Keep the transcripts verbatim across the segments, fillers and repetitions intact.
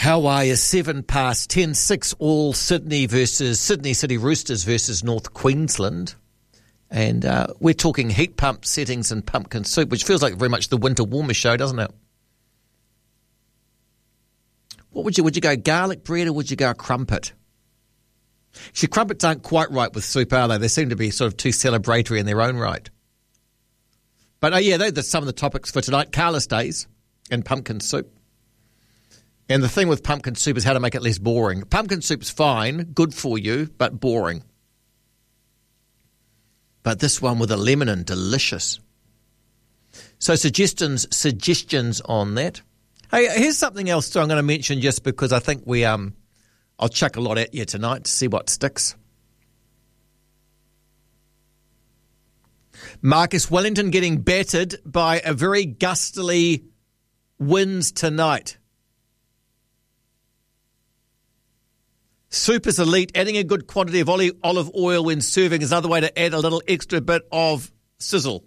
How are you? Seven past ten, six all Sydney versus Sydney City Roosters versus North Queensland. And uh, we're talking heat pump settings and pumpkin soup, which feels like very much the winter warmer show, doesn't it? What would you, would you go garlic bread or would you go crumpet? See, crumpets aren't quite right with soup, are they? They seem to be sort of too celebratory in their own right. But, oh yeah, those are some of the topics for tonight. Carless days and pumpkin soup. And the thing with pumpkin soup is how to make it less boring. Pumpkin soup's fine, good for you, but boring. But this one with a lemon and delicious. So suggestions suggestions on that. Hey, here's something else too I'm going to mention just because I think we um, I'll chuck a lot at you tonight to see what sticks. Marcus Wellington getting battered by a very gustily winds tonight. Soup is elite. Adding a good quantity of olive oil when serving is another way to add a little extra bit of sizzle.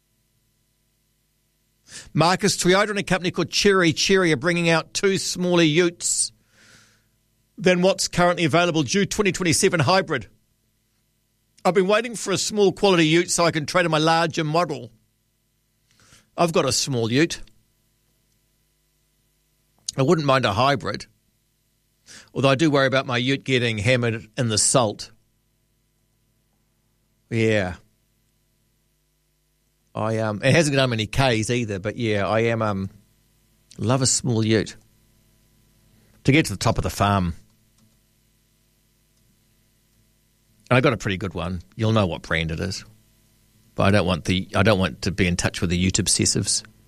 Marcus, Toyota and a company called Cherry Cherry are bringing out two smaller utes than what's currently available, due twenty twenty-seven hybrid. I've been waiting for a small quality ute so I can trade in my larger model. I've got a small ute. I wouldn't mind a hybrid. Although I do worry about my ute getting hammered in the salt. Yeah. I um it hasn't done many Ks either, but yeah, I am um love a small ute. To get to the top of the farm. And I got a pretty good one. You'll know what brand it is. But I don't want the I don't want to be in touch with the ute obsessives.